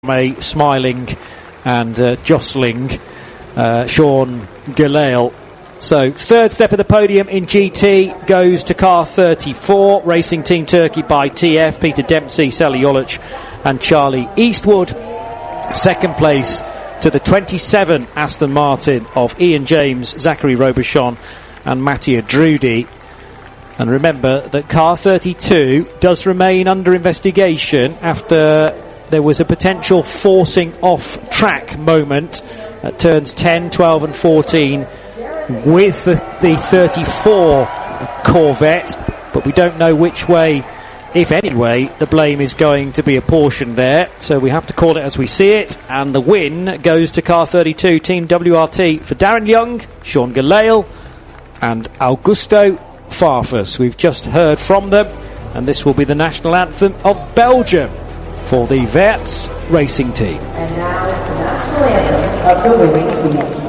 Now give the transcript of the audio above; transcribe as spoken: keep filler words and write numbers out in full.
A smiling and uh, jostling uh, Sean Gelael. So third step of the podium in G T goes to car thirty-four, Racing Team Turkey by T F, Peter Dempsey, Sally Yolic and Charlie Eastwood. Second place to the twenty-seven Aston Martin of Ian James, Zachary Robichon and Mattia Drudi. And remember that car thirty-two does remain under investigation after there was a potential forcing off track moment at turns ten, twelve and fourteen with the, the thirty-four Corvette, but we don't know which way, if any way, the blame is going to be apportioned there, so we have to call it as we see it. And the win goes to car thirty-two, Team W R T, for Darren Young, Sean Gelael and Augusto Farfus. We've just heard from them, and this will be the national anthem of Belgium for the Weerts racing team. And now the national anthem of the winning team.